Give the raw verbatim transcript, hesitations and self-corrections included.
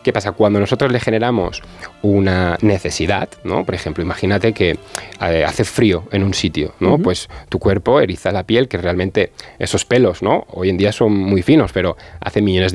¿Qué pasa? Cuando nosotros le generamos una necesidad, ¿no? Por ejemplo, imagínate que eh, hace frío en un sitio, ¿no? Uh-huh. Pues tu cuerpo eriza la piel, que realmente esos pelos, ¿no? Hoy en día son muy finos, pero hace millones de